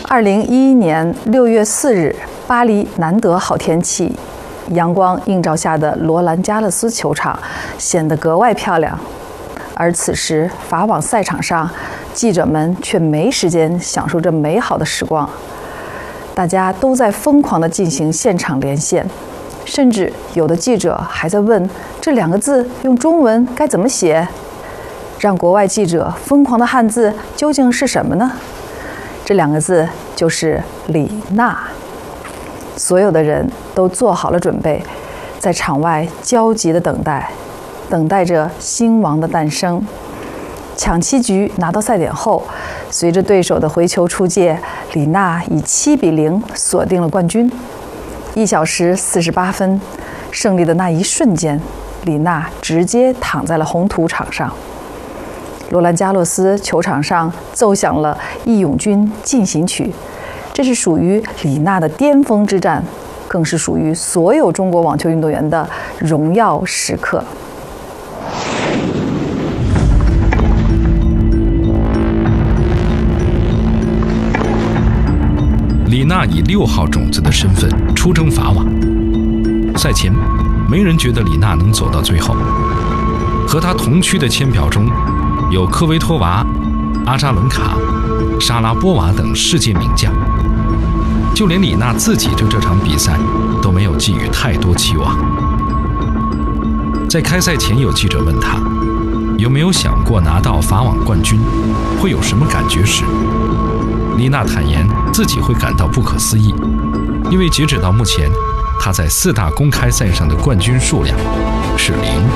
2011年6月4日，巴黎难得好天气，阳光映照下的罗兰加勒斯球场显得格外漂亮。而此时，法网赛场上，记者们却没时间享受这美好的时光。大家都在疯狂地进行现场连线，甚至有的记者还在问这2个字用中文该怎么写。让国外记者疯狂的汉字究竟是什么呢？这2个字就是李娜。所有的人都做好了准备，在场外焦急地等待着新王的诞生。抢七局拿到赛点后，随着对手的回球出界，李娜以7-0锁定了冠军。1小时48分，胜利的那一瞬间，李娜直接躺在了红土场上。罗兰加洛斯球场上奏响了《义勇军进行曲》，这是属于李娜的巅峰之战，更是属于所有中国网球运动员的荣耀时刻。 李娜以6号种子的身份出征法网。赛前，没人觉得李娜能走到最后。和她同区的签表中，有科维托娃、阿扎伦卡、莎拉波娃等世界名将。就连李娜自己对这场比赛都没有寄予太多期望。在开赛前，有记者问她有没有想过拿到法网冠军，会有什么感觉时，李娜坦言自己会感到不可思议，因为截止到目前，她在4大公开赛上的冠军数量是0。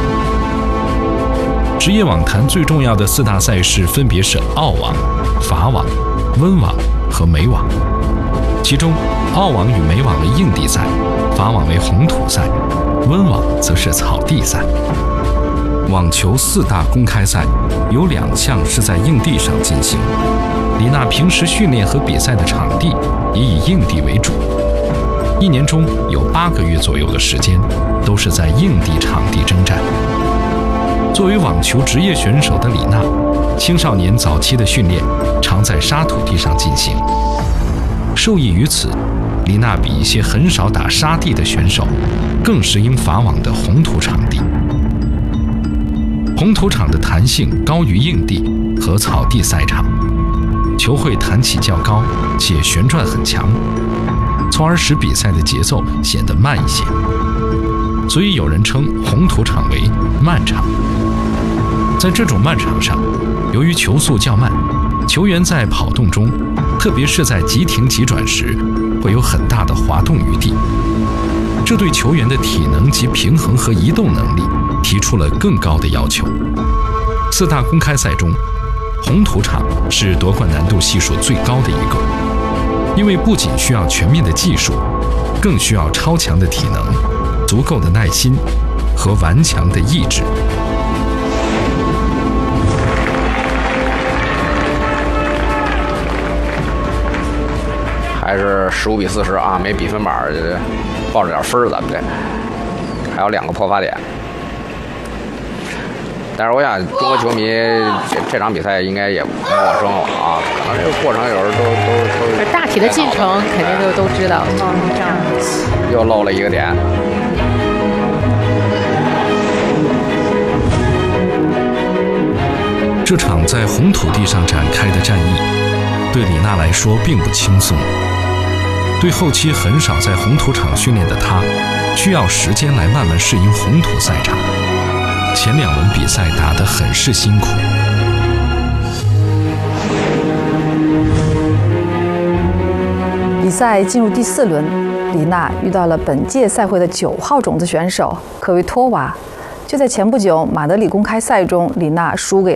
职业网坛最重要的4大赛事分别是澳网、法网、温网和美网。其中，澳网与美网为硬地赛，法网为红土赛，温网则是草地赛。网球4大公开赛有2项是在硬地上进行。李娜平时训练和比赛的场地也以硬地为主，1年中有8个月左右的时间都是在硬地场地征战。作为网球职业选手的李娜，青少年早期的训练常在沙土地上进行。受益于此，李娜比一些很少打沙地的选手更适应法网的红土场地。红土场的弹性高于硬地和草地赛场，球会弹起较高且旋转很强，从而使比赛的节奏显得慢一些，所以有人称红土场为慢场。在这种慢场上，由于球速较慢，球员在跑动中，特别是在急停急转时，会有很大的滑动余地，这对球员的体能及平衡和移动能力提出了更高的要求。4大公开赛中，红土场是夺冠难度系数最高的一个，因为不仅需要全面的技术，更需要超强的体能、足够的耐心和顽强的意志。 还是15-40啊，没比分板，抱着点分咱们这还有2个破发点。但是我想，中国球迷这场比赛应该也不陌生了啊，可能这个过程有时候都大体的进程肯定都知道。这样又漏了一个点。 这场在红土地上展开的战役，对李娜来说并不轻松。对后期很少在红土场训练的她，需要时间来慢慢适应红土赛场。前2轮比赛打得很是辛苦。 比赛进入第4轮，李娜遇到了本届赛会的9号种子选手科维托娃。就在前不久马德里公开赛中，李娜输给